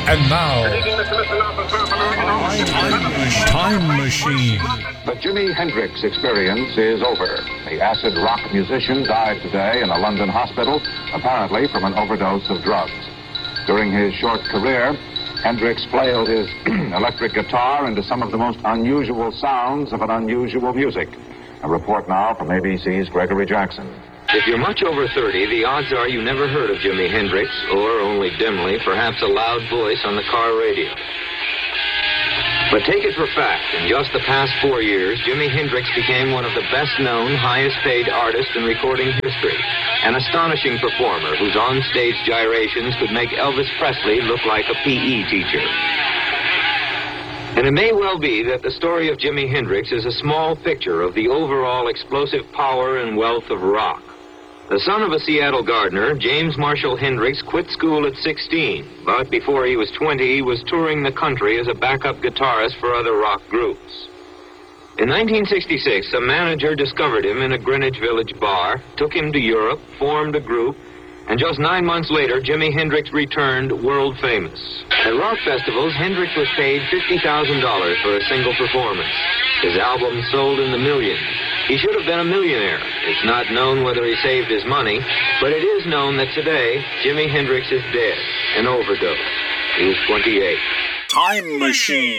And now, Time Machine. The Jimi Hendrix experience is over. The acid rock musician died today in a London hospital, apparently from an overdose of drugs. During his short career, Hendrix flailed his electric guitar into some of the most unusual sounds of an unusual music. A report now from ABC's Gregory Jackson. If you're much over 30, the odds are you never heard of Jimi Hendrix, or only dimly, perhaps a loud voice on the car radio. But take it for fact, in just the past 4 years, Jimi Hendrix became one of the best-known, highest-paid artists in recording history. An astonishing performer whose on-stage gyrations could make Elvis Presley look like a PE teacher. And it may well be that the story of Jimi Hendrix is a small picture of the overall explosive power and wealth of rock. The son of a Seattle gardener, James Marshall Hendrix quit school at 16, but before he was 20, he was touring the country as a backup guitarist for other rock groups. In 1966, a manager discovered him in a Greenwich Village bar, took him to Europe, formed a group, and just 9 months later, Jimi Hendrix returned world famous. At rock festivals, Hendrix was paid $50,000 for a single performance. His album sold in the millions. He should have been a millionaire. It's not known whether he saved his money, but it is known that today, Jimi Hendrix is dead, an overdose. He was 28. Time Machine.